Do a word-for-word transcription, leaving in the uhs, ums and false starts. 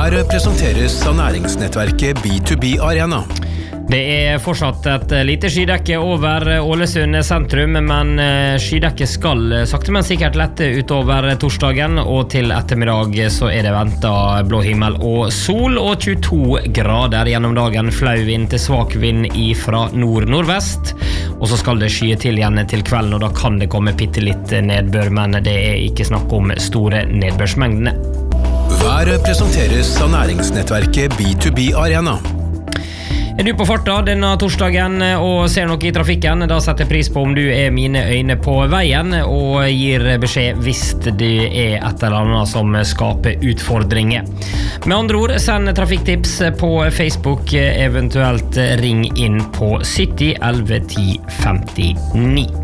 Været presenteres av næringsnettverket B to B Arena. Det er fortsatt et lite skydekke over Ålesund sentrum, men skydekket skal sakte men sikkert lette utover torsdagen, og til ettermiddag så er det ventet blå himmel og sol, og tjueto grader gjennom dagen, flau vind til svak vind fra nord-nordvest, og så skal det skye til igjen til kvelden, og da kan det komme bittelitt nedbør, men det er ikke snakk om store nedbørsmengdene. Været presenteres av næringsnettverket B to B Arena. Er du på farta denne torsdagen og ser noe i trafikken, da setter jeg pris på om du er mine øyne på veien og gir beskjed hvis det er et eller annet som skaper utfordringer. Med andre ord, send trafikktips på Facebook, eventuelt ring inn på sytti elleve ti femtini.